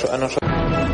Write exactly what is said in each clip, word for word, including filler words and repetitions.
nos, a nosotros.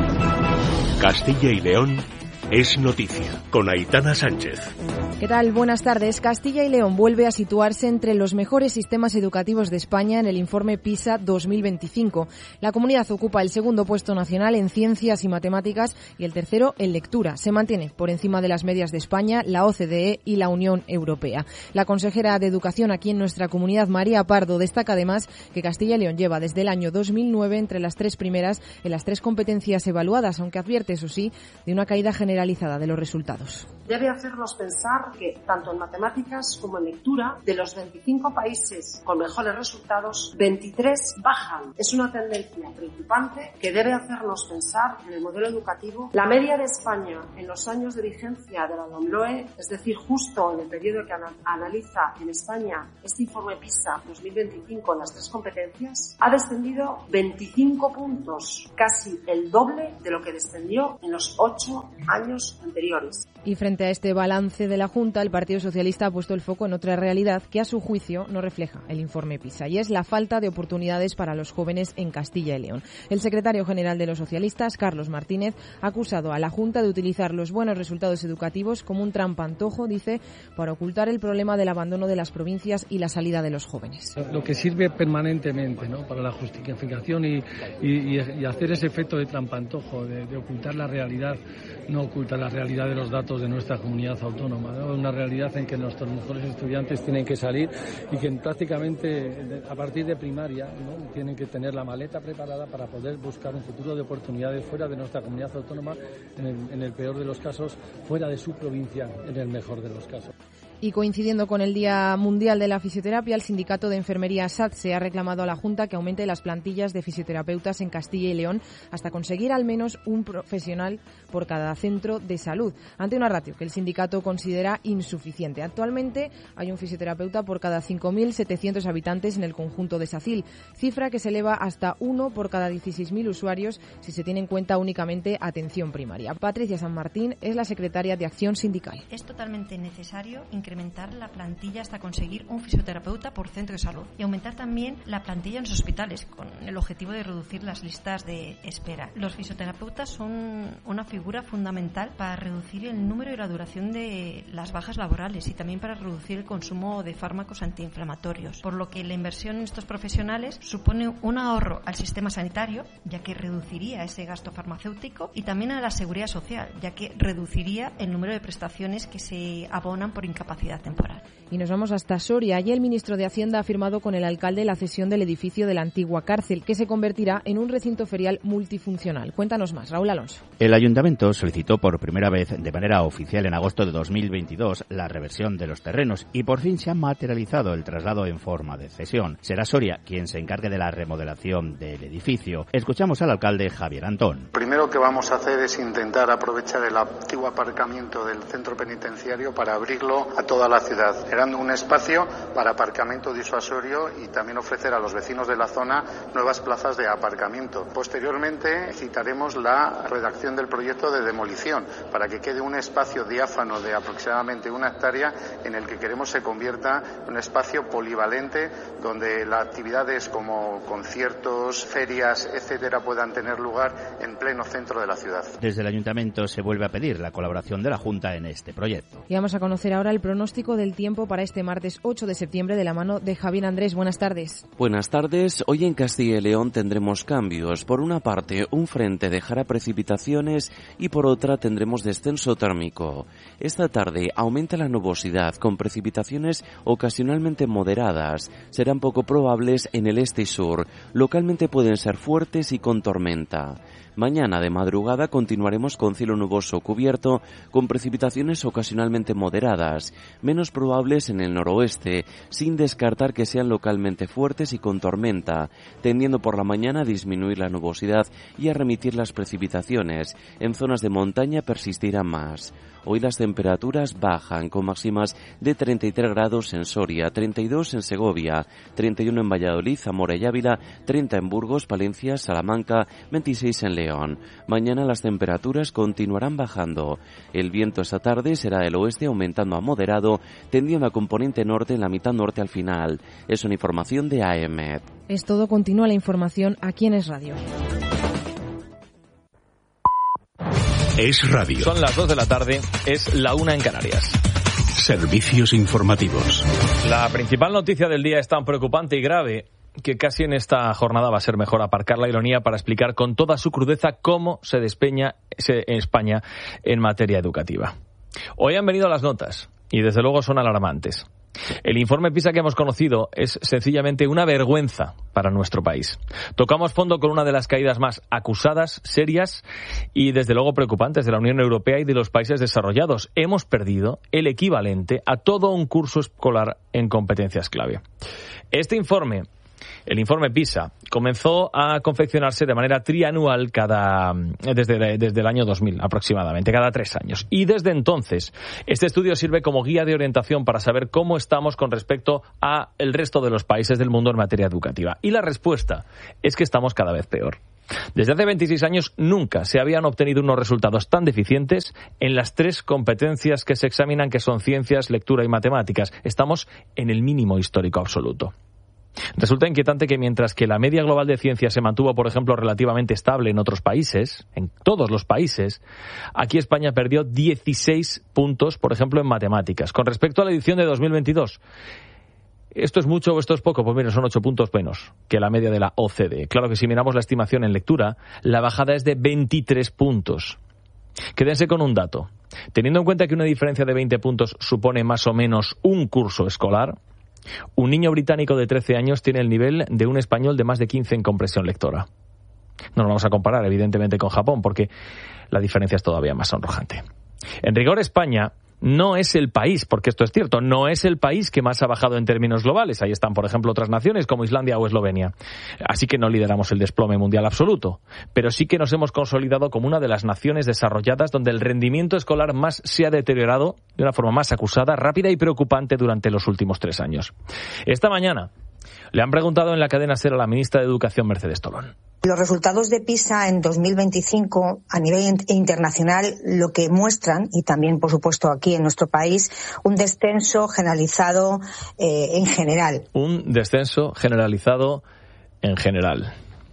Castilla y León es noticia, con Aitana Sánchez. ¿Qué tal? Buenas tardes. Castilla y León vuelve a situarse entre los mejores sistemas educativos de España en el informe PISA dos mil veinticinco. La comunidad ocupa el segundo puesto nacional en ciencias y matemáticas y el tercero en lectura. Se mantiene por encima de las medias de España, la O C D E y la Unión Europea. La consejera de Educación aquí en nuestra comunidad, María Pardo, destaca además que Castilla y León lleva desde el año dos mil nueve entre las tres primeras en las tres competencias evaluadas, aunque advierte, eso sí, de una caída generalizada de los resultados. Debe hacernos pensar que, tanto en matemáticas como en lectura, de los veinticinco países con mejores resultados, veintitrés bajan. Es una tendencia preocupante que debe hacernos pensar en el modelo educativo. La media de España en los años de vigencia de la LOMLOE, es decir, justo en el periodo que analiza en España este informe PISA dos mil veinticinco en las tres competencias, ha descendido veinticinco puntos, casi el doble de lo que descendió en los ocho años anteriores. Y frente a este balance de la Junta, el Partido Socialista ha puesto el foco en otra realidad que a su juicio no refleja el informe PISA, y es la falta de oportunidades para los jóvenes en Castilla y León. El secretario general de los socialistas, Carlos Martínez, ha acusado a la Junta de utilizar los buenos resultados educativos como un trampantojo, dice, para ocultar el problema del abandono de las provincias y la salida de los jóvenes. Lo que sirve permanentemente, ¿no?, para la justificación y, y, y hacer ese efecto de trampantojo, de, de ocultar la realidad, no oculta la realidad de los datos de nuestra comunidad autónoma, ¿no? Una realidad en que nuestros mejores estudiantes tienen que salir y que prácticamente a partir de primaria, ¿no?, tienen que tener la maleta preparada para poder buscar un futuro de oportunidades fuera de nuestra comunidad autónoma, en el, en el peor de los casos, fuera de su provincia, en el mejor de los casos. Y coincidiendo con el Día Mundial de la Fisioterapia, el Sindicato de Enfermería SATSE ha reclamado a la Junta que aumente las plantillas de fisioterapeutas en Castilla y León hasta conseguir al menos un profesional por cada centro de salud, ante una ratio que el sindicato considera insuficiente. Actualmente hay un fisioterapeuta por cada cinco mil setecientos habitantes en el conjunto de SACIL, cifra que se eleva hasta uno por cada dieciséis mil usuarios si se tiene en cuenta únicamente atención primaria. Patricia San Martín es la secretaria de Acción Sindical. Es totalmente necesario incrementar la plantilla hasta conseguir un fisioterapeuta por centro de salud y aumentar también la plantilla en los hospitales con el objetivo de reducir las listas de espera. Los fisioterapeutas son una figura fundamental para reducir el número y la duración de las bajas laborales y también para reducir el consumo de fármacos antiinflamatorios, por lo que la inversión en estos profesionales supone un ahorro al sistema sanitario, ya que reduciría ese gasto farmacéutico, y también a la seguridad social, ya que reduciría el número de prestaciones que se abonan por incapacidad temporal. Y nos vamos hasta Soria. Allí el ministro de Hacienda ha firmado con el alcalde la cesión del edificio de la antigua cárcel, que se convertirá en un recinto ferial multifuncional. Cuéntanos más, Raúl Alonso. El ayuntamiento solicitó por primera vez de manera oficial en agosto de dos mil veintidós la reversión de los terrenos y por fin se ha materializado el traslado en forma de cesión. Será Soria quien se encargue de la remodelación del edificio. Escuchamos al alcalde Javier Antón. Lo primero que vamos a hacer es intentar aprovechar el antiguo aparcamiento del centro penitenciario para abrirlo a toda la ciudad, generando un espacio para aparcamiento disuasorio y también ofrecer a los vecinos de la zona nuevas plazas de aparcamiento. Posteriormente citaremos la redacción del proyecto de demolición para que quede un espacio diáfano de aproximadamente una hectárea en el que queremos se convierta en un espacio polivalente donde las actividades como conciertos, ferias, etcétera, puedan tener lugar en pleno centro de la ciudad. Desde el ayuntamiento se vuelve a pedir la colaboración de la Junta en este proyecto. Y vamos a conocer ahora el pronóstico del tiempo para este martes ocho de septiembre de la mano de Javier Andrés. Buenas tardes. Buenas tardes. Hoy en Castilla y León tendremos cambios. Por una parte, un frente dejará precipitaciones y por otra tendremos descenso térmico. Esta tarde aumenta la nubosidad con precipitaciones ocasionalmente moderadas. Serán poco probables en el este y sur. Localmente pueden ser fuertes y con tormenta. Mañana de madrugada continuaremos con cielo nuboso cubierto, con precipitaciones ocasionalmente moderadas, menos probables en el noroeste, sin descartar que sean localmente fuertes y con tormenta, tendiendo por la mañana a disminuir la nubosidad y a remitir las precipitaciones. En zonas de montaña persistirán más. Hoy las temperaturas bajan con máximas de treinta y tres grados en Soria, treinta y dos en Segovia, treinta y uno en Valladolid, Zamora y Ávila, treinta en Burgos, Palencia, Salamanca, veintiséis en León. Mañana las temperaturas continuarán bajando. El viento esta tarde será del oeste aumentando a moderado, tendiendo a componente norte en la mitad norte al final. Es una información de A E M E T. Es todo, continúa la información aquí en Es Radio. es radio. Son las dos de la tarde, es la una en Canarias. Servicios informativos. La principal noticia del día es tan preocupante y grave que casi en esta jornada va a ser mejor aparcar la ironía para explicar con toda su crudeza cómo se despeña en España en materia educativa. Hoy han venido las notas y desde luego son alarmantes. El informe PISA que hemos conocido es sencillamente una vergüenza para nuestro país. Tocamos fondo con una de las caídas más acusadas, serias y desde luego preocupantes de la Unión Europea y de los países desarrollados. Hemos perdido el equivalente a todo un curso escolar en competencias clave. Este informe, el informe PISA, comenzó a confeccionarse de manera trianual cada desde, desde el año dos mil aproximadamente, cada tres años. Y desde entonces, este estudio sirve como guía de orientación para saber cómo estamos con respecto a el resto de los países del mundo en materia educativa. Y la respuesta es que estamos cada vez peor. Desde hace veintiséis años nunca se habían obtenido unos resultados tan deficientes en las tres competencias que se examinan, que son ciencias, lectura y matemáticas. Estamos en el mínimo histórico absoluto. Resulta inquietante que mientras que la media global de ciencia se mantuvo, por ejemplo, relativamente estable en otros países, en todos los países, aquí España perdió dieciséis puntos, por ejemplo, en matemáticas. Con respecto a la edición de dos mil veintidós, ¿esto es mucho o esto es poco? Pues mira, son ocho puntos menos que la media de la O C D E. Claro que si miramos la estimación en lectura, la bajada es de veintitrés puntos. Quédense con un dato. Teniendo en cuenta que una diferencia de veinte puntos supone más o menos un curso escolar, un niño británico de trece años tiene el nivel de un español de más de quince en comprensión lectora. No nos vamos a comparar, evidentemente, con Japón, porque la diferencia es todavía más sonrojante. En rigor, España no es el país, porque esto es cierto, no es el país que más ha bajado en términos globales. Ahí están, por ejemplo, otras naciones como Islandia o Eslovenia. Así que no lideramos el desplome mundial absoluto, pero sí que nos hemos consolidado como una de las naciones desarrolladas donde el rendimiento escolar más se ha deteriorado de una forma más acusada, rápida y preocupante durante los últimos tres años. Esta mañana le han preguntado en la cadena SER a la ministra de Educación, Mercedes Tolón. Los resultados de PISA en dos mil veinticinco a nivel internacional lo que muestran, y también por supuesto aquí en nuestro país, un descenso generalizado eh, en general. Un descenso generalizado en general.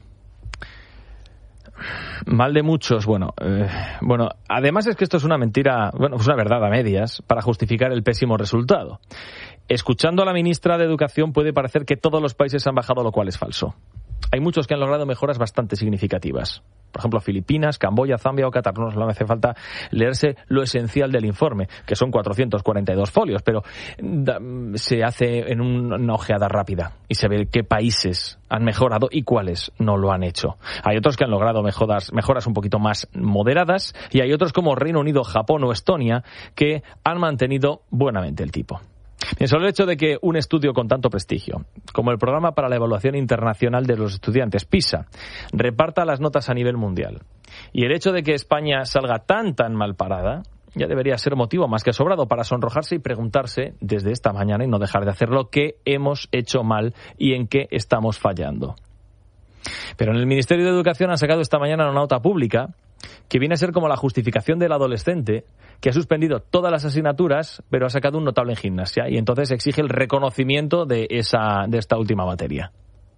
Mal de muchos, bueno, eh, bueno, además es que esto es una mentira, bueno, es una verdad a medias para justificar el pésimo resultado. Escuchando a la ministra de Educación puede parecer que todos los países han bajado, lo cual es falso. Hay muchos que han logrado mejoras bastante significativas. Por ejemplo, Filipinas, Camboya, Zambia o Qatar. No solo hace falta leerse lo esencial del informe, que son cuatrocientos cuarenta y dos folios, pero da, se hace en una ojeada rápida y se ve qué países han mejorado y cuáles no lo han hecho. Hay otros que han logrado mejoras, mejoras un poquito más moderadas y hay otros como Reino Unido, Japón o Estonia que han mantenido buenamente el tipo. Bien, solo el hecho de que un estudio con tanto prestigio, como el Programa para la Evaluación Internacional de los Estudiantes, PISA, reparta las notas a nivel mundial, y el hecho de que España salga tan tan mal parada, ya debería ser motivo más que sobrado para sonrojarse y preguntarse desde esta mañana, y no dejar de hacerlo, qué hemos hecho mal y en qué estamos fallando. Pero en el Ministerio de Educación han sacado esta mañana una nota pública que viene a ser como la justificación del adolescente que ha suspendido todas las asignaturas, pero ha sacado un notable en gimnasia, y entonces exige el reconocimiento de esa de esta última materia.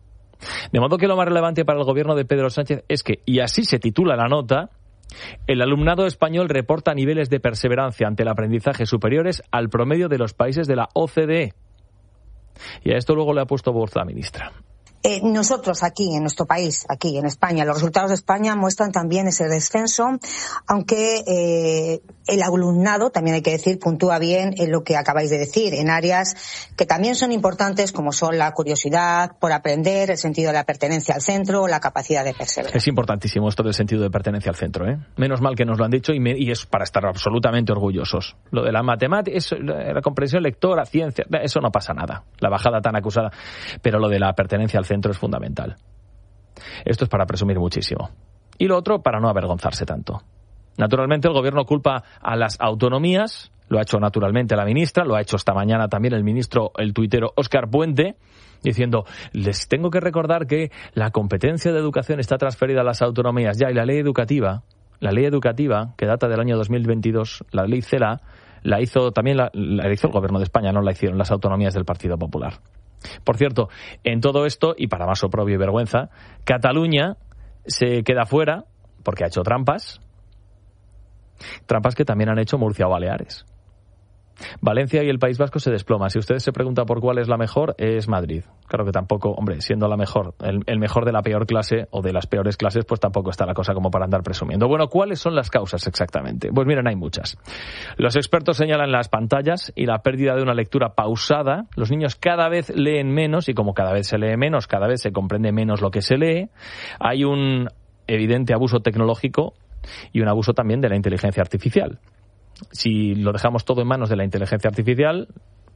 De modo que lo más relevante para el gobierno de Pedro Sánchez es que, y así se titula la nota, el alumnado español reporta niveles de perseverancia ante el aprendizaje superiores al promedio de los países de la O C D E. Y a esto luego le ha puesto voz la ministra. Eh, nosotros aquí, en nuestro país, aquí en España, los resultados de España muestran también ese descenso, aunque eh, el alumnado, también hay que decir, puntúa bien en lo que acabáis de decir, en áreas que también son importantes, como son la curiosidad por aprender, el sentido de la pertenencia al centro, la capacidad de perseverar. Es importantísimo esto del sentido de pertenencia al centro, ¿eh? Menos mal que nos lo han dicho y, me, y es para estar absolutamente orgullosos. Lo de la matemática, la comprensión lectora, ciencia, eso no pasa nada, la bajada tan acusada, pero lo de la pertenencia al centro es fundamental. Esto es para presumir muchísimo. Y lo otro, para no avergonzarse tanto. Naturalmente, el gobierno culpa a las autonomías, lo ha hecho naturalmente la ministra, lo ha hecho esta mañana también el ministro, el tuitero Óscar Puente, diciendo, les tengo que recordar que la competencia de educación está transferida a las autonomías ya, y la ley educativa, la ley educativa, que data del año dos mil veintidós, la ley CELA, la hizo también la, la hizo el gobierno de España, no la hicieron las autonomías del Partido Popular. Por cierto, en todo esto, y para más oprobio y vergüenza, Cataluña se queda fuera porque ha hecho trampas. Trampas que también han hecho Murcia o Baleares. Valencia y el País Vasco se desploman. Si usted se pregunta por cuál es la mejor, es Madrid. Claro que tampoco, hombre, siendo la mejor, el, el mejor de la peor clase o de las peores clases, pues tampoco está la cosa como para andar presumiendo. Bueno, ¿cuáles son las causas exactamente? Pues miren, hay muchas. Los expertos señalan las pantallas y la pérdida de una lectura pausada. Los niños cada vez leen menos y como cada vez se lee menos, cada vez se comprende menos lo que se lee. Hay un evidente abuso tecnológico y un abuso también de la inteligencia artificial. Si lo dejamos todo en manos de la inteligencia artificial,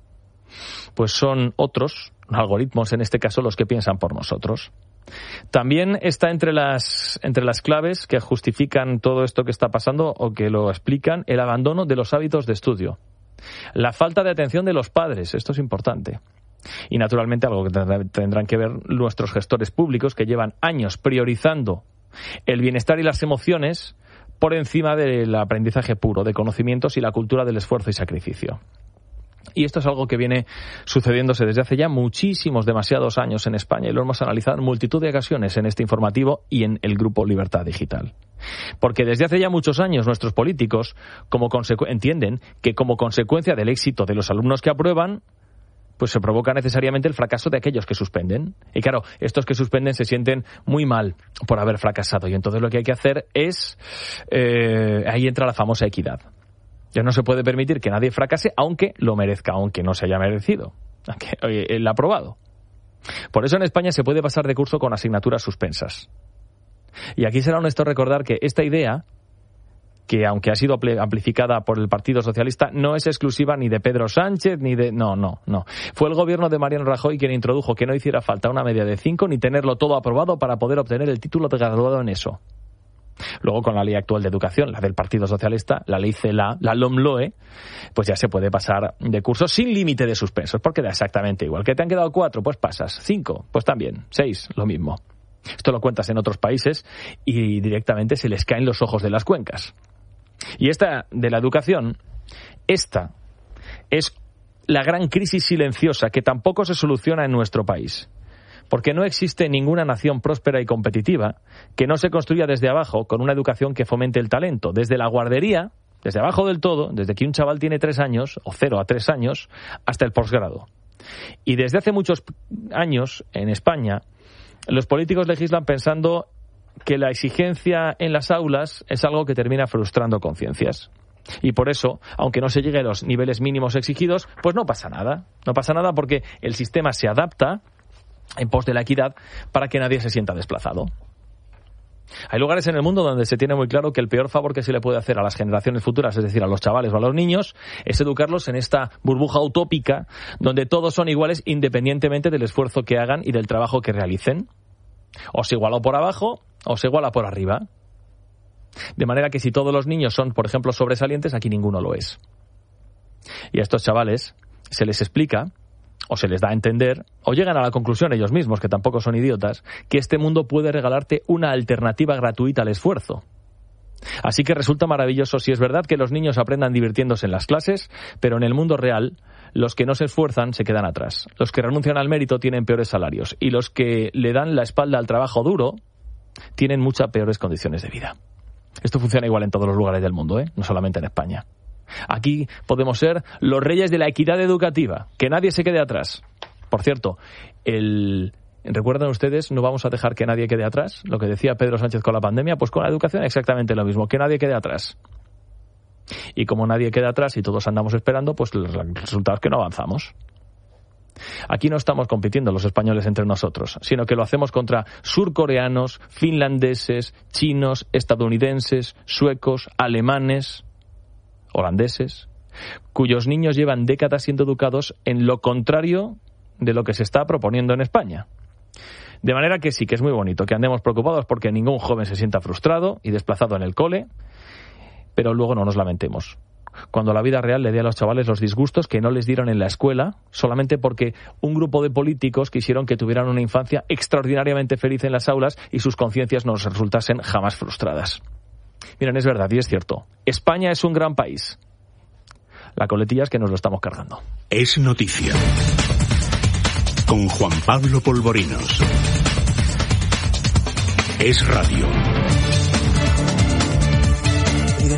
pues son otros algoritmos, en este caso, los que piensan por nosotros. También está entre las, entre las claves que justifican todo esto que está pasando o que lo explican, el abandono de los hábitos de estudio. La falta de atención de los padres, esto es importante. Y, naturalmente, algo que tendrán que ver nuestros gestores públicos, que llevan años priorizando el bienestar y las emociones por encima del aprendizaje puro, de conocimientos y la cultura del esfuerzo y sacrificio. Y esto es algo que viene sucediéndose desde hace ya muchísimos, demasiados años en España, y lo hemos analizado en multitud de ocasiones en este informativo y en el grupo Libertad Digital. Porque desde hace ya muchos años nuestros políticos como consecu- entienden que como consecuencia del éxito de los alumnos que aprueban, pues se provoca necesariamente el fracaso de aquellos que suspenden. Y claro, estos que suspenden se sienten muy mal por haber fracasado. Y entonces lo que hay que hacer es... Eh, ahí entra la famosa equidad. Ya no se puede permitir que nadie fracase, aunque lo merezca, aunque no se haya merecido. Aunque, oye, el aprobado. Por eso en España se puede pasar de curso con asignaturas suspensas. Y aquí será honesto recordar que esta idea, que aunque ha sido amplificada por el Partido Socialista, no es exclusiva ni de Pedro Sánchez, ni de... No, no, no. Fue el gobierno de Mariano Rajoy quien introdujo que no hiciera falta una media de cinco ni tenerlo todo aprobado para poder obtener el título de graduado en eso. Luego, con la ley actual de educación, la del Partido Socialista, la ley CELA, la LOMLOE, pues ya se puede pasar de curso sin límite de suspensos, porque da exactamente igual. ¿Que te han quedado cuatro? Pues pasas. Cinco, pues también. Seis, lo mismo. Esto lo cuentas en otros países y directamente se les caen los ojos de las cuencas. Y esta de la educación, esta es la gran crisis silenciosa que tampoco se soluciona en nuestro país. Porque no existe ninguna nación próspera y competitiva que no se construya desde abajo con una educación que fomente el talento. Desde la guardería, desde abajo del todo, desde que un chaval tiene tres años, o cero a tres años, hasta el posgrado. Y desde hace muchos años, en España, los políticos legislan pensando que la exigencia en las aulas es algo que termina frustrando conciencias. Y por eso, aunque no se llegue a los niveles mínimos exigidos, pues no pasa nada. No pasa nada porque el sistema se adapta en pos de la equidad para que nadie se sienta desplazado. Hay lugares en el mundo donde se tiene muy claro que el peor favor que se le puede hacer a las generaciones futuras, es decir, a los chavales o a los niños, es educarlos en esta burbuja utópica donde todos son iguales independientemente del esfuerzo que hagan y del trabajo que realicen. O se iguala por abajo o se iguala por arriba. De manera que si todos los niños son, por ejemplo, sobresalientes, aquí ninguno lo es. Y a estos chavales se les explica, o se les da a entender, o llegan a la conclusión ellos mismos, que tampoco son idiotas, que este mundo puede regalarte una alternativa gratuita al esfuerzo. Así que resulta maravilloso si es verdad que los niños aprendan divirtiéndose en las clases, pero en el mundo real, los que no se esfuerzan se quedan atrás. Los que renuncian al mérito tienen peores salarios, y los que le dan la espalda al trabajo duro tienen muchas peores condiciones de vida. Esto funciona igual en todos los lugares del mundo, ¿eh? No solamente en España. Aquí podemos ser los reyes de la equidad educativa, que nadie se quede atrás. Por cierto, el... ¿recuerdan ustedes? No vamos a dejar que nadie quede atrás. Lo que decía Pedro Sánchez con la pandemia, pues con la educación exactamente lo mismo, que nadie quede atrás. Y como nadie queda atrás y todos andamos esperando, pues el resultado es que no avanzamos. Aquí no estamos compitiendo los españoles entre nosotros, sino que lo hacemos contra surcoreanos, finlandeses, chinos, estadounidenses, suecos, alemanes, holandeses, cuyos niños llevan décadas siendo educados en lo contrario de lo que se está proponiendo en España. De manera que sí que es muy bonito que andemos preocupados porque ningún joven se sienta frustrado y desplazado en el cole, pero luego no nos lamentemos cuando la vida real le dé a los chavales los disgustos que no les dieron en la escuela solamente porque un grupo de políticos quisieron que tuvieran una infancia extraordinariamente feliz en las aulas y sus conciencias no resultasen jamás frustradas. Miren, es verdad y es cierto. España es un gran país. La coletilla es que nos lo estamos cargando. Es noticia. Con Juan Pablo Polvorinos. Es radio.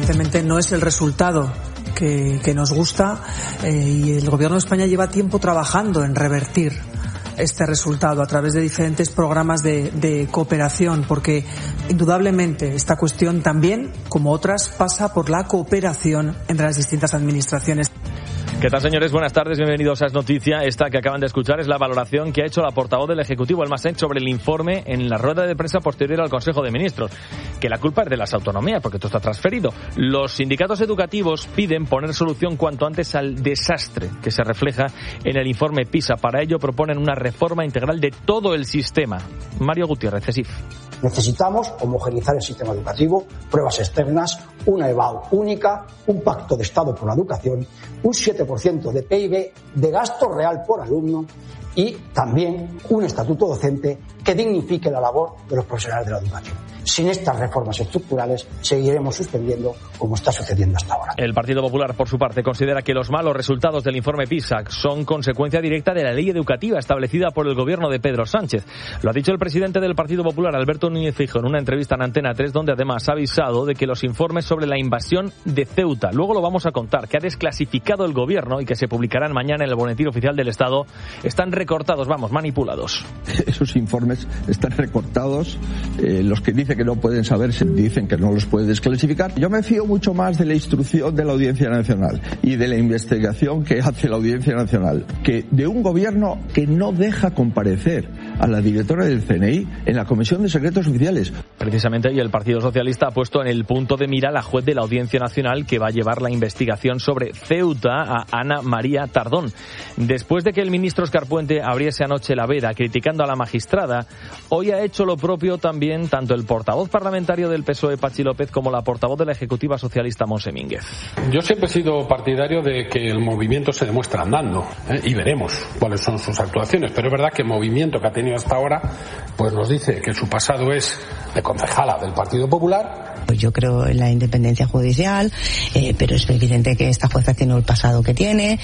evidentemente no es el resultado que, que nos gusta, eh, y el Gobierno de España lleva tiempo trabajando en revertir este resultado a través de diferentes programas de, de cooperación, porque indudablemente esta cuestión también, como otras, pasa por la cooperación entre las distintas administraciones. ¿Qué tal, señores? Buenas tardes, bienvenidos a Es Noticia. Esta que acaban de escuchar es la valoración que ha hecho la portavoz del Ejecutivo, el Masent, sobre el informe en la rueda de prensa posterior al Consejo de Ministros. Que la culpa es de las autonomías, porque esto está transferido. Los sindicatos educativos piden poner solución cuanto antes al desastre que se refleja en el informe PISA. Para ello proponen una reforma integral de todo el sistema. Mario Gutiérrez, CESIF. Necesitamos homogeneizar el sistema educativo, pruebas externas, una EBAU única, un pacto de Estado por la educación, un siete por ciento de P I B de gasto real por alumno y también un estatuto docente que dignifique la labor de los profesionales de la educación. Sin estas reformas estructurales seguiremos suspendiendo como está sucediendo hasta ahora. El Partido Popular, por su parte, considera que los malos resultados del informe PISA son consecuencia directa de la ley educativa establecida por el gobierno de Pedro Sánchez. Lo ha dicho el presidente del Partido Popular, Alberto Núñez Feijóo, en una entrevista en Antena tres, donde además ha avisado de que los informes sobre la invasión de Ceuta, luego lo vamos a contar, que ha desclasificado el gobierno y que se publicarán mañana en el Boletín Oficial del Estado, están recortados, vamos, manipulados. Esos informes están recortados, eh, los que dicen que no pueden saber se dicen que no los puede desclasificar. Yo me fío mucho más de la instrucción de la Audiencia Nacional y de la investigación que hace la Audiencia Nacional que de un gobierno que no deja comparecer a la directora del C N I en la Comisión de Secretos Oficiales. Precisamente, y el Partido Socialista ha puesto en el punto de mira a la juez de la Audiencia Nacional que va a llevar la investigación sobre Ceuta, a Ana María Tardón. Después de que el ministro Escarpuente abriese anoche la veda criticando a la magistrada, hoy ha hecho lo propio también tanto el portavoz parlamentario del P S O E, Pachi López, como la portavoz de la Ejecutiva Socialista, Monse Mínguez. Yo siempre he sido partidario de que el movimiento se demuestra andando, ¿eh? Y veremos cuáles son sus actuaciones, pero es verdad que el movimiento que ha tenido hasta ahora pues nos dice que su pasado es de concejala del Partido Popular. Yo creo en la independencia judicial, eh, pero es evidente que esta jueza tiene el pasado que tiene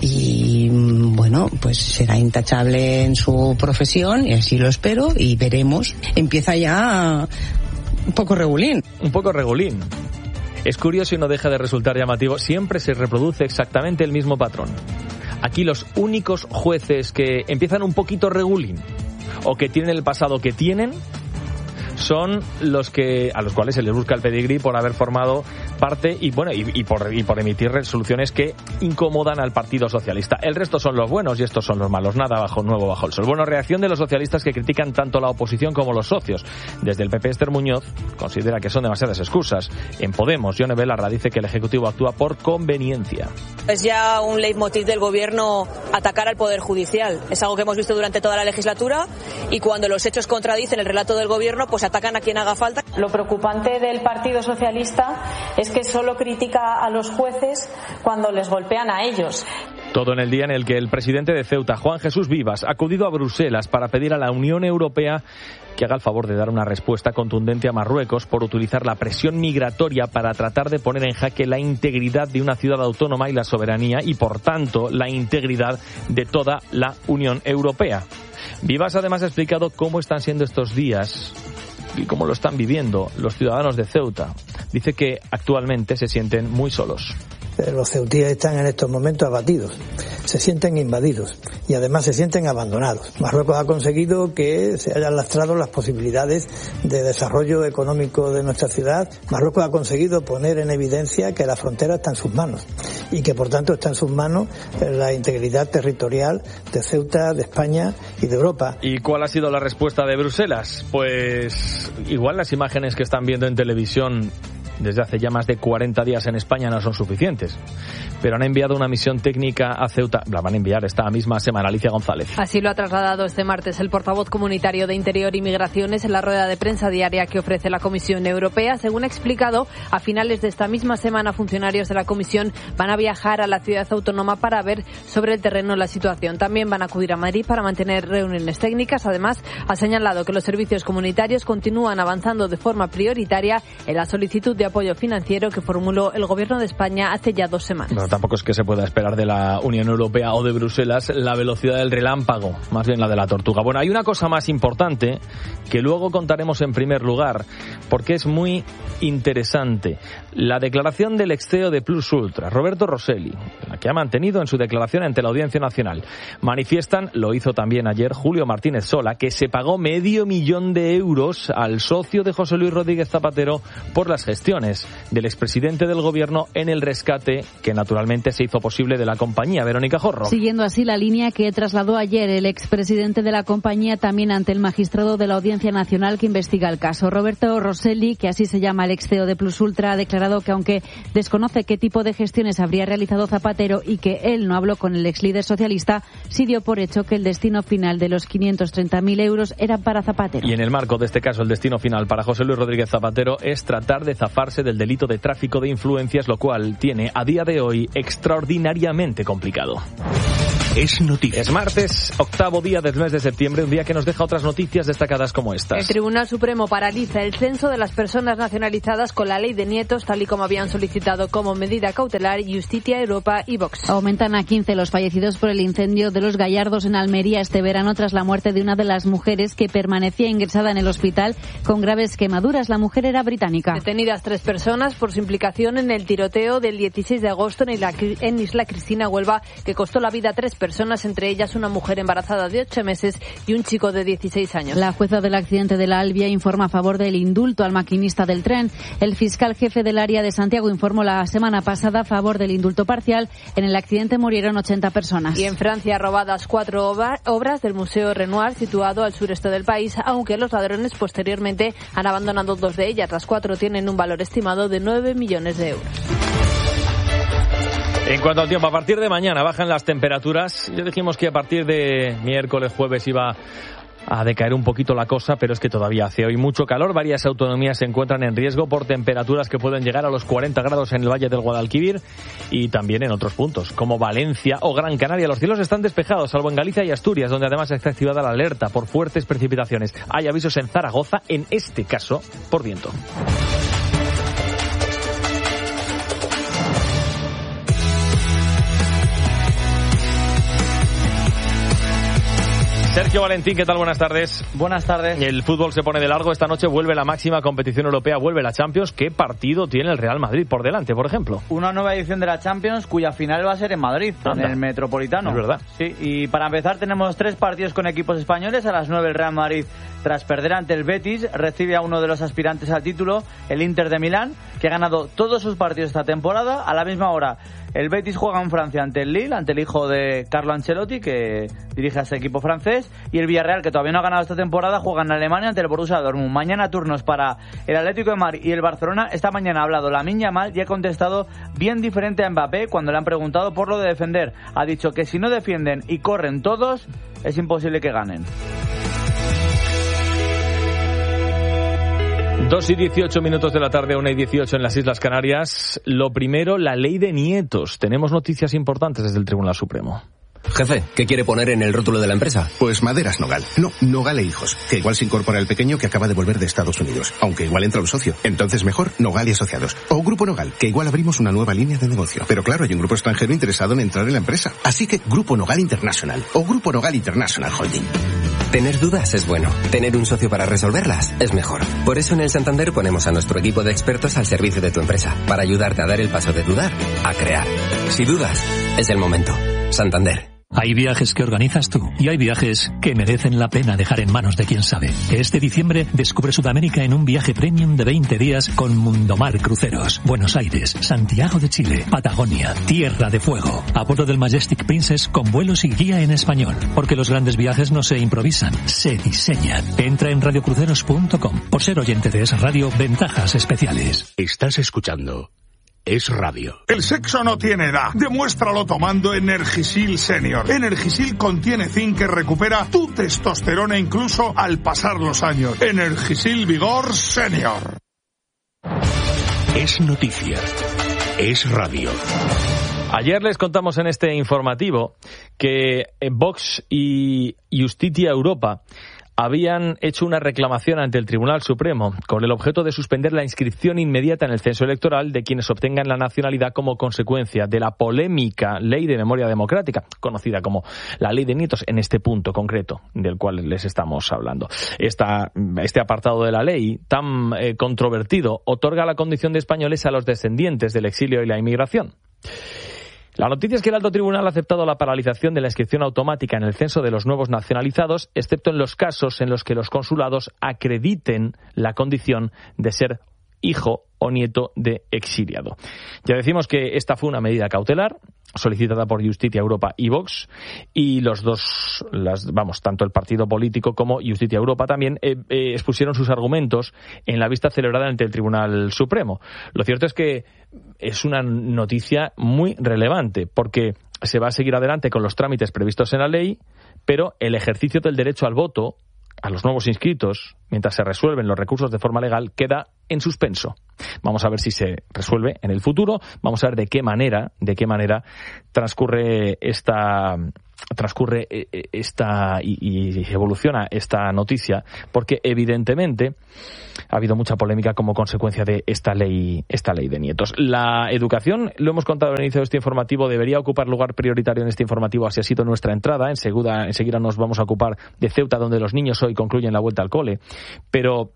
y, bueno, pues será intachable en su profesión, y así lo espero, y veremos. Empieza ya un poco regulín. Un poco regulín. Es curioso y no deja de resultar llamativo. Siempre se reproduce exactamente el mismo patrón. Aquí los únicos jueces que empiezan un poquito regulín o que tienen el pasado que tienen son los que a los cuales se les busca el pedigrí por haber formado parte y bueno y, y por y por emitir resoluciones que incomodan al Partido Socialista. El resto son los buenos y estos son los malos. Nada bajo nuevo bajo el sol. Bueno, reacción de los socialistas que critican tanto la oposición como los socios. Desde el P P, Esther Muñoz considera que son demasiadas excusas. En Podemos, Yone Belarra dice que el Ejecutivo actúa por conveniencia. Es ya un leitmotiv del Gobierno atacar al Poder Judicial. Es algo que hemos visto durante toda la legislatura y cuando los hechos contradicen el relato del Gobierno, pues atacan a quien haga falta. Lo preocupante del Partido Socialista es que solo critica a los jueces cuando les golpean a ellos. Todo en el día en el que el presidente de Ceuta, Juan Jesús Vivas, ha acudido a Bruselas para pedir a la Unión Europea que haga el favor de dar una respuesta contundente a Marruecos por utilizar la presión migratoria para tratar de poner en jaque la integridad de una ciudad autónoma y la soberanía y, por tanto, la integridad de toda la Unión Europea. Vivas además ha explicado cómo están siendo estos días y cómo lo están viviendo los ciudadanos de Ceuta. Dice que actualmente se sienten muy solos. Los ceutíes están en estos momentos abatidos, se sienten invadidos y además se sienten abandonados. Marruecos ha conseguido que se hayan lastrado las posibilidades de desarrollo económico de nuestra ciudad. Marruecos ha conseguido poner en evidencia que la frontera está en sus manos y que por tanto está en sus manos la integridad territorial de Ceuta, de España y de Europa. ¿Y cuál ha sido la respuesta de Bruselas? Pues igual las imágenes que están viendo en televisión desde hace ya más de cuarenta días en España no son suficientes, pero han enviado una misión técnica a Ceuta. La van a enviar esta misma semana. Alicia González. Así lo ha trasladado este martes el portavoz comunitario de Interior y Migraciones en la rueda de prensa diaria que ofrece la Comisión Europea. Según ha explicado, a finales de esta misma semana funcionarios de la Comisión van a viajar a la ciudad autónoma para ver sobre el terreno la situación. También van a acudir a Madrid para mantener reuniones técnicas. Además, ha señalado que los servicios comunitarios continúan avanzando de forma prioritaria en la solicitud de de apoyo financiero que formuló el Gobierno de España hace ya dos semanas. No, tampoco es que se pueda esperar de la Unión Europea o de Bruselas la velocidad del relámpago, más bien la de la tortuga. Bueno, hay una cosa más importante que luego contaremos en primer lugar, porque es muy interesante. La declaración del ex C E O de Plus Ultra, Roberto Rosselli, la que ha mantenido en su declaración ante la Audiencia Nacional. Manifiestan, lo hizo también ayer Julio Martínez Sola, que se pagó medio millón de euros al socio de José Luis Rodríguez Zapatero por las gestiones del expresidente del Gobierno en el rescate que naturalmente se hizo posible de la compañía. Verónica Jorro. Siguiendo así la línea que trasladó ayer el expresidente de la compañía también ante el magistrado de la Audiencia Nacional que investiga el caso. Roberto Rosselli, que así se llama el ex C E O de Plus Ultra, ha declarado que aunque desconoce qué tipo de gestiones habría realizado Zapatero y que él no habló con el ex líder socialista, sí dio por hecho que el destino final de los quinientos treinta mil euros era para Zapatero. Y en el marco de este caso, el destino final para José Luis Rodríguez Zapatero es tratar de zafarse del delito de tráfico de influencias, lo cual tiene a día de hoy extraordinariamente complicado. Es noticia. Es martes, octavo día del mes de septiembre, un día que nos deja otras noticias destacadas como estas. El Tribunal Supremo paraliza el censo de las personas nacionalizadas con la ley de nietos, tal y como habían solicitado como medida cautelar Justitia, Europa y Vox. Aumentan a quince los fallecidos por el incendio de Los Gallardos en Almería este verano tras la muerte de una de las mujeres que permanecía ingresada en el hospital con graves quemaduras. La mujer era británica. Detenidas tres personas por su implicación en el tiroteo del dieciséis de agosto en Isla, en Isla Cristina, Huelva, que costó la vida a tres personas. personas, entre ellas una mujer embarazada de ocho meses y un chico de dieciséis años. La jueza del accidente de la Albia informa a favor del indulto al maquinista del tren. El fiscal jefe del área de Santiago informó la semana pasada a favor del indulto parcial. En el accidente murieron ochenta personas. Y en Francia, robadas cuatro obras del Museo Renoir, situado al sureste del país, aunque los ladrones posteriormente han abandonado dos de ellas. Las cuatro tienen un valor estimado de nueve millones de euros. En cuanto al tiempo, a partir de mañana bajan las temperaturas. Ya dijimos que a partir de miércoles, jueves iba a decaer un poquito la cosa, pero es que todavía hace hoy mucho calor. Varias autonomías se encuentran en riesgo por temperaturas que pueden llegar a los cuarenta grados en el Valle del Guadalquivir y también en otros puntos, como Valencia o Gran Canaria. Los cielos están despejados, salvo en Galicia y Asturias, donde además está activada la alerta por fuertes precipitaciones. Hay avisos en Zaragoza, en este caso, por viento. Sergio Valentín, ¿qué tal? Buenas tardes. Buenas tardes. El fútbol se pone de largo. Esta noche vuelve la máxima competición europea, vuelve la Champions. ¿Qué partido tiene el Real Madrid por delante, por ejemplo? Una nueva edición de la Champions cuya final va a ser en Madrid, Anda. en el Metropolitano. Es verdad. Sí, y para empezar tenemos tres partidos con equipos españoles. A las nueve el Real Madrid, tras perder ante el Betis, recibe a uno de los aspirantes al título, el Inter de Milán, que ha ganado todos sus partidos esta temporada. A la misma hora, el Betis juega en Francia ante el Lille, ante el hijo de Carlo Ancelotti, que dirige a ese equipo francés, y el Villarreal, que todavía no ha ganado esta temporada, juega en Alemania ante el Borussia Dortmund. Mañana turnos para el Atlético de Madrid y el Barcelona. Esta mañana ha hablado Lamine Yamal y ha contestado bien diferente a Mbappé cuando le han preguntado por lo de defender. Ha dicho que si no defienden y corren todos, es imposible que ganen. Dos y dieciocho minutos de la tarde, una y dieciocho en las Islas Canarias. Lo primero, la ley de nietos. Tenemos noticias importantes desde el Tribunal Supremo. Jefe, ¿qué quiere poner en el rótulo de la empresa? Pues Maderas Nogal. No, Nogal e Hijos. Que igual se incorpora el pequeño que acaba de volver de Estados Unidos. Aunque igual entra un socio. Entonces mejor Nogal y Asociados. O Grupo Nogal, que igual abrimos una nueva línea de negocio. Pero claro, hay un grupo extranjero interesado en entrar en la empresa. Así que Grupo Nogal International. O Grupo Nogal International Holding. Tener dudas es bueno. Tener un socio para resolverlas es mejor. Por eso en el Santander ponemos a nuestro equipo de expertos al servicio de tu empresa. Para ayudarte a dar el paso de dudar a crear. Si dudas, es el momento. Santander. Hay viajes que organizas tú y hay viajes que merecen la pena dejar en manos de quien sabe. Este diciembre descubre Sudamérica en un viaje premium de veinte días con Mundomar Cruceros. Buenos Aires, Santiago de Chile, Patagonia, Tierra de Fuego. A bordo del Majestic Princess con vuelos y guía en español. Porque los grandes viajes no se improvisan, se diseñan. Entra en radio cruceros punto com. Por ser oyente de Es Radio, ventajas especiales. Estás escuchando Es Radio. El sexo no tiene edad. Demuéstralo tomando Energisil Senior. Energisil contiene zinc que recupera tu testosterona incluso al pasar los años. Energisil Vigor Senior. Es noticia. Es Radio. Ayer les contamos en este informativo que Vox y Justitia Europa habían hecho una reclamación ante el Tribunal Supremo con el objeto de suspender la inscripción inmediata en el censo electoral de quienes obtengan la nacionalidad como consecuencia de la polémica Ley de Memoria Democrática, conocida como la Ley de Nietos, en este punto concreto del cual les estamos hablando. Esta, este apartado de la ley, tan eh, controvertido, otorga la condición de españoles a los descendientes del exilio y la inmigración. La noticia es que el alto tribunal ha aceptado la paralización de la inscripción automática en el censo de los nuevos nacionalizados, excepto en los casos en los que los consulados acrediten la condición de ser hijo o nieto de exiliado. Ya decimos que esta fue una medida cautelar solicitada por Justicia Europa y Vox, y los dos, las, vamos, tanto el partido político como Justicia Europa también eh, eh, expusieron sus argumentos en la vista celebrada ante el Tribunal Supremo. Lo cierto es que es una noticia muy relevante, porque se va a seguir adelante con los trámites previstos en la ley, pero el ejercicio del derecho al voto a los nuevos inscritos, mientras se resuelven los recursos de forma legal, queda en suspenso. Vamos a ver si se resuelve en el futuro, vamos a ver de qué manera, de qué manera transcurre esta transcurre esta y, y evoluciona esta noticia, porque evidentemente ha habido mucha polémica como consecuencia de esta ley, esta ley de nietos. La educación, lo hemos contado al inicio de este informativo, debería ocupar lugar prioritario en este informativo, así ha sido nuestra entrada. Enseguida, enseguida nos vamos a ocupar de Ceuta, donde los niños hoy concluyen la vuelta al cole, pero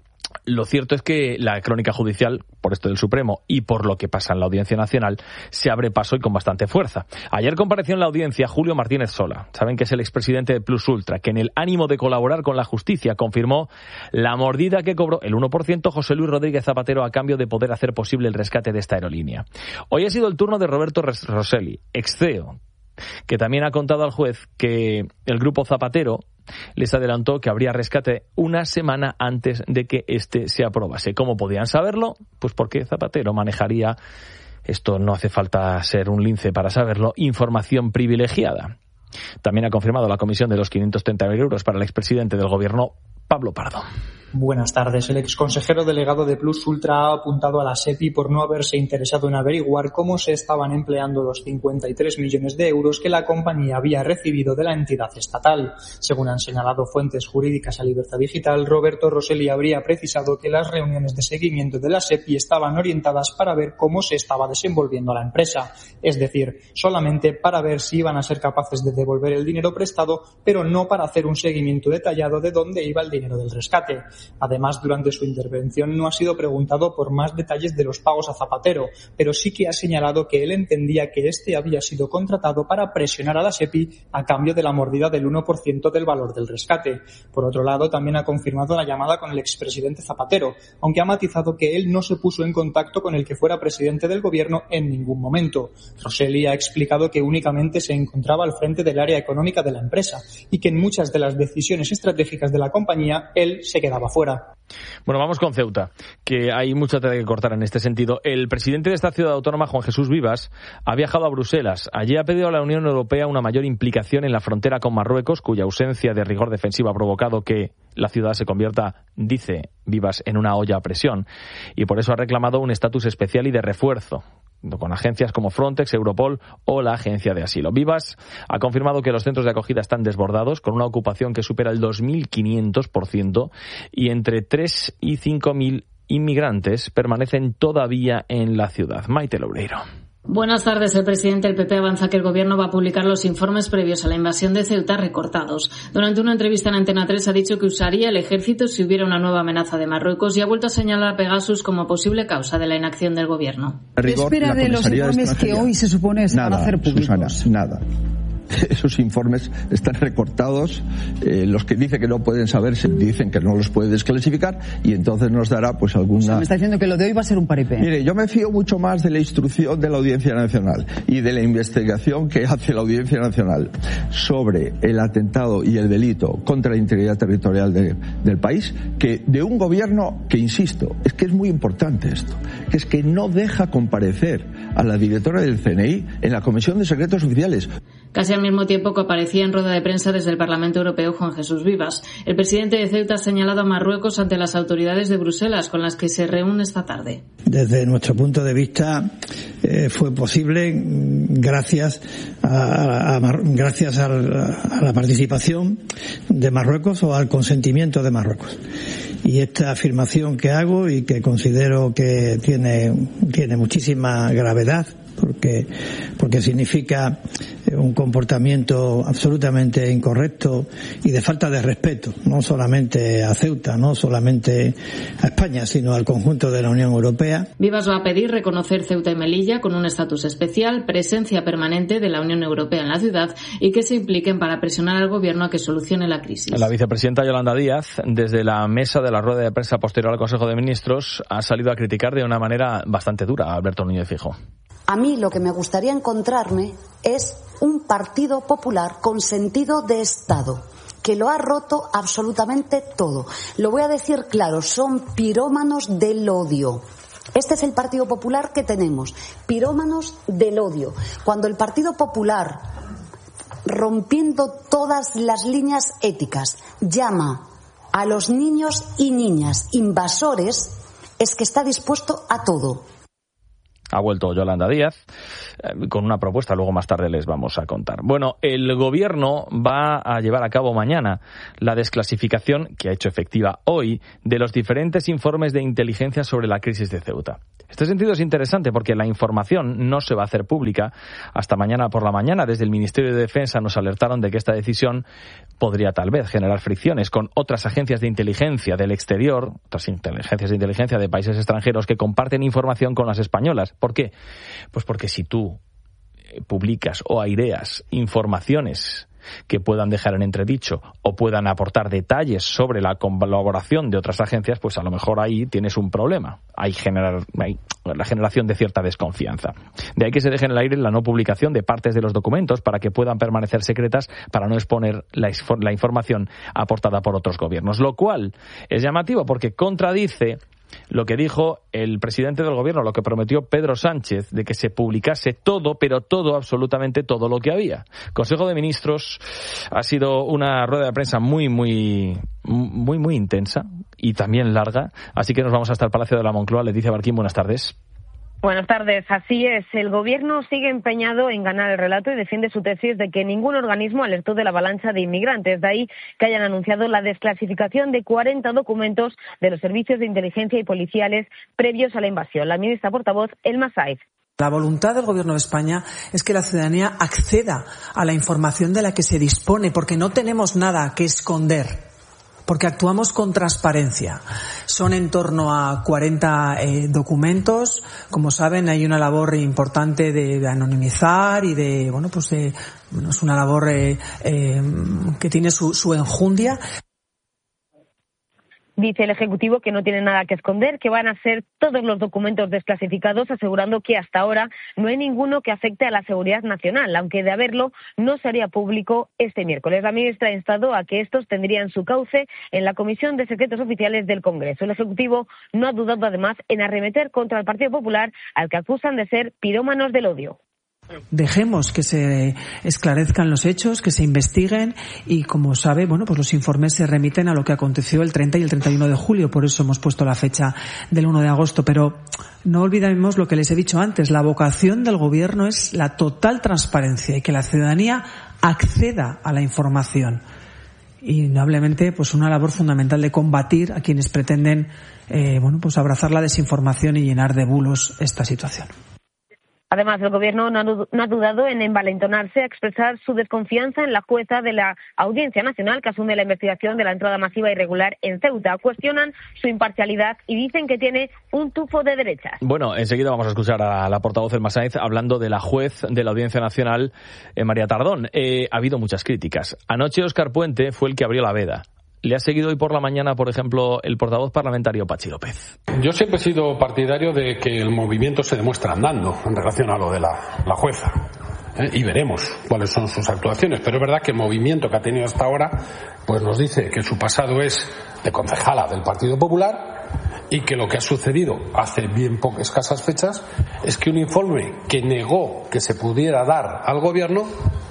lo cierto es que la crónica judicial, por esto del Supremo y por lo que pasa en la Audiencia Nacional, se abre paso y con bastante fuerza. Ayer compareció en la audiencia Julio Martínez Sola, saben que es el expresidente de Plus Ultra, que en el ánimo de colaborar con la justicia confirmó la mordida que cobró el uno por ciento José Luis Rodríguez Zapatero a cambio de poder hacer posible el rescate de esta aerolínea. Hoy ha sido el turno de Roberto Rosselli, ex C E O, que también ha contado al juez que el grupo Zapatero les adelantó que habría rescate una semana antes de que este se aprobase. ¿Cómo podían saberlo? Pues porque Zapatero manejaría, esto no hace falta ser un lince para saberlo, información privilegiada. También ha confirmado la comisión de los quinientos treinta mil euros para el expresidente del gobierno, Pablo Pardo. Buenas tardes. El exconsejero delegado de Plus Ultra ha apuntado a la SEPI por no haberse interesado en averiguar cómo se estaban empleando los cincuenta y tres millones de euros que la compañía había recibido de la entidad estatal. Según han señalado fuentes jurídicas a Libertad Digital, Roberto Rosselli habría precisado que las reuniones de seguimiento de la SEPI estaban orientadas para ver cómo se estaba desenvolviendo la empresa, es decir, solamente para ver si iban a ser capaces de devolver el dinero prestado, pero no para hacer un seguimiento detallado de dónde iba el dinero del rescate. Además, durante su intervención no ha sido preguntado por más detalles de los pagos a Zapatero, pero sí que ha señalado que él entendía que este había sido contratado para presionar a la SEPI a cambio de la mordida del uno por ciento del valor del rescate. Por otro lado, también ha confirmado la llamada con el expresidente Zapatero, aunque ha matizado que él no se puso en contacto con el que fuera presidente del gobierno en ningún momento. Rosselli ha explicado que únicamente se encontraba al frente del área económica de la empresa y que en muchas de las decisiones estratégicas de la compañía él se quedaba fuera. Bueno, vamos con Ceuta, que hay mucha tela que cortar en este sentido. El presidente de esta ciudad autónoma, Juan Jesús Vivas, ha viajado a Bruselas. Allí ha pedido a la Unión Europea una mayor implicación en la frontera con Marruecos, cuya ausencia de rigor defensivo ha provocado que la ciudad se convierta, dice Vivas, en una olla a presión. Y por eso ha reclamado un estatus especial y de refuerzo, con agencias como Frontex, Europol o la Agencia de Asilo. Vivas ha confirmado que los centros de acogida están desbordados, con una ocupación que supera el dos mil quinientos por ciento, y entre tres y cinco mil inmigrantes permanecen todavía en la ciudad. Maite Loureiro. Buenas tardes. El presidente del P P avanza que el gobierno va a publicar los informes previos a la invasión de Ceuta recortados. Durante una entrevista en Antena tres ha dicho que usaría el ejército si hubiera una nueva amenaza de Marruecos y ha vuelto a señalar a Pegasus como posible causa de la inacción del gobierno. ¿Qué espera de los informes que hoy se supone se van a hacer públicos? Susana, nada. Esos informes están recortados, eh, los que dice que no pueden saber se dicen que no los puede desclasificar y entonces nos dará pues alguna... O sea, me está diciendo que lo de hoy va a ser un paripé. Mire, yo me fío mucho más de la instrucción de la Audiencia Nacional y de la investigación que hace la Audiencia Nacional sobre el atentado y el delito contra la integridad territorial de, del país que de un gobierno que, insisto, es que es muy importante esto, que es que no deja comparecer a la directora del C N I en la Comisión de Secretos Oficiales. Casi a al mismo tiempo que aparecía en rueda de prensa desde el Parlamento Europeo Juan Jesús Vivas. El presidente de Ceuta ha señalado a Marruecos ante las autoridades de Bruselas, con las que se reúne esta tarde. Desde nuestro punto de vista eh, fue posible gracias a, a, a gracias a, a la participación de Marruecos o al consentimiento de Marruecos. Y esta afirmación que hago y que considero que tiene, tiene muchísima gravedad, porque, porque significa un comportamiento absolutamente incorrecto y de falta de respeto, no solamente a Ceuta, no solamente a España, sino al conjunto de la Unión Europea. Vivas va a pedir reconocer Ceuta y Melilla con un estatus especial, presencia permanente de la Unión Europea en la ciudad y que se impliquen para presionar al gobierno a que solucione la crisis. La vicepresidenta Yolanda Díaz, desde la mesa de la rueda de prensa posterior al Consejo de Ministros, ha salido a criticar de una manera bastante dura a Alberto Núñez Feijóo. A mí lo que me gustaría encontrarme es un Partido Popular con sentido de Estado, que lo ha roto absolutamente todo. Lo voy a decir claro, son pirómanos del odio. Este es el Partido Popular que tenemos, pirómanos del odio. Cuando el Partido Popular, rompiendo todas las líneas éticas, llama a los niños y niñas invasores, es que está dispuesto a todo. Ha vuelto Yolanda Díaz eh, con una propuesta, luego más tarde les vamos a contar. Bueno, el gobierno va a llevar a cabo mañana la desclasificación, que ha hecho efectiva hoy, de los diferentes informes de inteligencia sobre la crisis de Ceuta. Este sentido es interesante porque la información no se va a hacer pública hasta mañana por la mañana. Desde el Ministerio de Defensa nos alertaron de que esta decisión podría tal vez generar fricciones con otras agencias de inteligencia del exterior, otras agencias de inteligencia de países extranjeros que comparten información con las españolas. ¿Por qué? Pues porque si tú publicas o aireas informaciones que puedan dejar en entredicho o puedan aportar detalles sobre la colaboración de otras agencias, pues a lo mejor ahí tienes un problema. Hay, generar, hay la generación de cierta desconfianza. De ahí que se deje en el aire la no publicación de partes de los documentos para que puedan permanecer secretas, para no exponer la, la información aportada por otros gobiernos. Lo cual es llamativo porque contradice lo que dijo el presidente del gobierno, lo que prometió Pedro Sánchez, de que se publicase todo, pero todo, absolutamente todo lo que había. Consejo de Ministros ha sido una rueda de prensa muy, muy, muy, muy intensa y también larga, así que nos vamos hasta el Palacio de la Moncloa. Leticia Barquín, buenas tardes. Buenas tardes, así es. El gobierno sigue empeñado en ganar el relato y defiende su tesis de que ningún organismo alertó de la avalancha de inmigrantes. De ahí que hayan anunciado la desclasificación de cuarenta documentos de los servicios de inteligencia y policiales previos a la invasión. La ministra portavoz, Elma Saiz. La voluntad del Gobierno de España es que la ciudadanía acceda a la información de la que se dispone, porque no tenemos nada que esconder, porque actuamos con transparencia. Son en torno a cuarenta eh, documentos. Como saben, hay una labor importante de, de anonimizar y de, bueno, pues de, bueno, es una labor eh, eh, que tiene su, su enjundia. Dice el Ejecutivo que no tiene nada que esconder, que van a ser todos los documentos desclasificados, asegurando que hasta ahora no hay ninguno que afecte a la seguridad nacional, aunque de haberlo no sería público este miércoles. La ministra ha instado a que estos tendrían su cauce en la Comisión de Secretos Oficiales del Congreso. El Ejecutivo no ha dudado además en arremeter contra el Partido Popular, al que acusan de ser pirómanos del odio. Dejemos que se esclarezcan los hechos, que se investiguen y, como sabe, bueno, pues los informes se remiten a lo que aconteció el treinta y el treinta y uno de julio, por eso hemos puesto la fecha del uno de agosto. Pero no olvidemos lo que les he dicho antes, la vocación del Gobierno es la total transparencia y que la ciudadanía acceda a la información. Y, indudablemente, pues una labor fundamental de combatir a quienes pretenden, eh, bueno, pues abrazar la desinformación y llenar de bulos esta situación. Además, el Gobierno no ha dudado en envalentonarse a expresar su desconfianza en la jueza de la Audiencia Nacional que asume la investigación de la entrada masiva irregular en Ceuta. Cuestionan su imparcialidad y dicen que tiene un tufo de derechas. Bueno, enseguida vamos a escuchar a la portavoz Elma Saiz hablando de la juez de la Audiencia Nacional, eh, María Tardón. Eh, ha habido muchas críticas. Anoche Óscar Puente fue el que abrió la veda. Le ha seguido hoy por la mañana, por ejemplo, el portavoz parlamentario Pachi López. Yo siempre he sido partidario de que el movimiento se demuestra andando en relación a lo de la, la jueza. ¿eh? Y veremos cuáles son sus actuaciones. Pero es verdad que el movimiento que ha tenido hasta ahora pues nos dice que su pasado es de concejala del Partido Popular y que lo que ha sucedido hace bien pocas escasas fechas es que un informe que negó que se pudiera dar al gobierno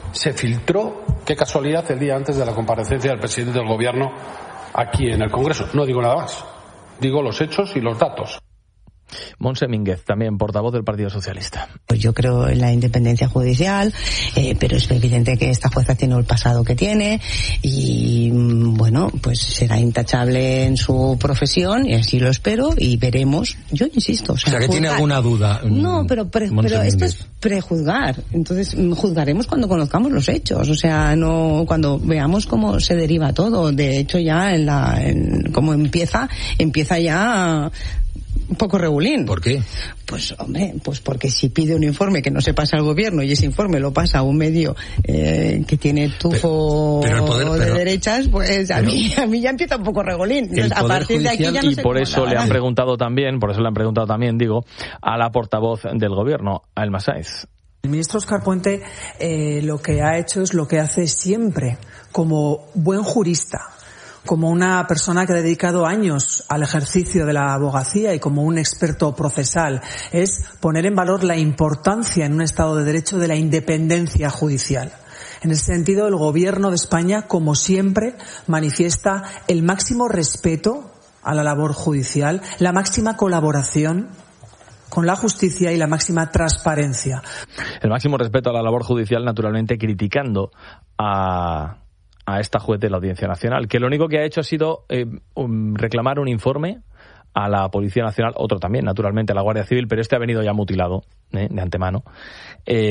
se filtró, qué casualidad, el día antes de la comparecencia del presidente del Gobierno aquí en el Congreso. No digo nada más, digo los hechos y los datos. Montse Mínguez, también portavoz del Partido Socialista. Pues yo creo en la independencia judicial, eh, pero es evidente que esta jueza tiene el pasado que tiene y, bueno, pues será intachable en su profesión y así lo espero y veremos. Yo insisto. O sea, o sea que juzgar. tiene alguna duda. No, pero, pre, pero esto es prejuzgar. Entonces juzgaremos cuando conozcamos los hechos. O sea, no cuando veamos cómo se deriva todo. De hecho, ya en la, en, como empieza, empieza ya un poco regulín. ¿Por qué? Pues, hombre, pues porque si pide un informe que no se pasa al gobierno y ese informe lo pasa a un medio eh, que tiene tufo pero, pero poder, de pero, derechas, pues a, pero, mí, a mí ya empieza un poco regulín. Entonces, a partir de aquí ya no y sé por eso nada. le han preguntado también, por eso le han preguntado también, digo, a la portavoz del gobierno, a Elma Sáez. El ministro Óscar Puente eh, lo que ha hecho es lo que hace siempre, como buen jurista, como una persona que ha dedicado años al ejercicio de la abogacía y como un experto procesal, es poner en valor la importancia en un Estado de Derecho de la independencia judicial. En ese sentido, el Gobierno de España, como siempre, manifiesta el máximo respeto a la labor judicial, la máxima colaboración con la justicia y la máxima transparencia. El máximo respeto a la labor judicial, naturalmente criticando a... a esta juez de la Audiencia Nacional, que lo único que ha hecho ha sido eh, um, reclamar un informe a la Policía Nacional, otro también, naturalmente, a la Guardia Civil, pero este ha venido ya mutilado, eh, de antemano. Eh,